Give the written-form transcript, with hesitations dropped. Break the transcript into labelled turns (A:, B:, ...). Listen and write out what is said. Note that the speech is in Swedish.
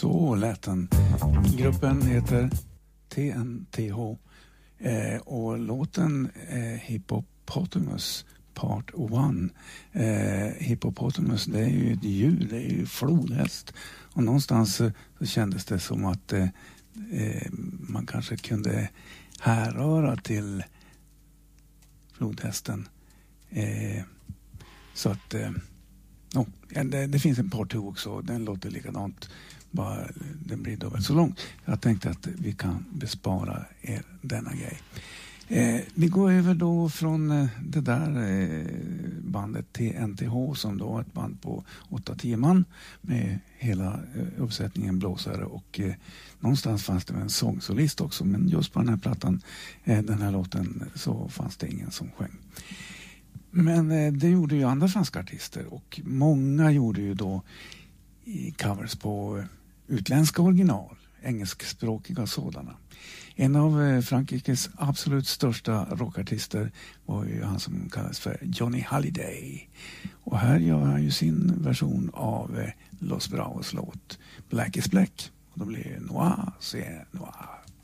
A: Så lät den. Gruppen heter TNTH och låten Hippopotamus Part 1. Hippopotamus, det är ju ett djur, det är ju flodhäst. Och någonstans så kändes det som att man kanske kunde härröra till flodhästen. Så att det finns en part 2 också. Den låter likadant. Bara den blir dubbelt så lång. Jag tänkte att vi kan bespara er denna grej. Vi går över då från det där bandet TNTH som då är ett band på 8-10 man med hela uppsättningen blåsare och någonstans fanns det en sångsolist också, men just på den här plattan, den här låten, så fanns det ingen som sjöng. Men det gjorde ju andra franska artister och många gjorde ju då covers på utländska original, engelskspråkiga sådana. En av Frankrikes absolut största rockartister var ju han som kallas för Johnny Hallyday. Och här gör han ju sin version av Los Bravos låt Black is Black. Och då blir det Noir, c'est Noir.